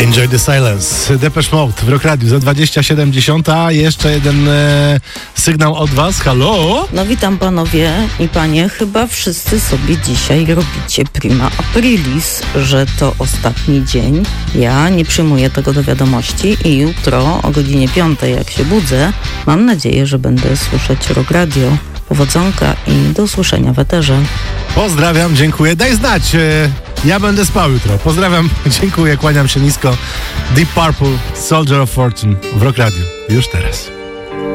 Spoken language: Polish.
Enjoy the Silence. Depeche Mode w Rock Radio za 27:10. Jeszcze jeden sygnał od was. Halo? No witam panowie i panie. Chyba wszyscy sobie dzisiaj robicie prima aprilis, że to ostatni dzień. Ja nie przyjmuję tego do wiadomości i jutro o godzinie 5, jak się budzę, mam nadzieję, że będę słyszeć Rock Radio. Powodzonka i do usłyszenia w eterze. Pozdrawiam, dziękuję. Daj znać. Ja będę spał jutro. Pozdrawiam, dziękuję, kłaniam się nisko. Deep Purple, Soldier of Fortune w Rock Radio. Już teraz.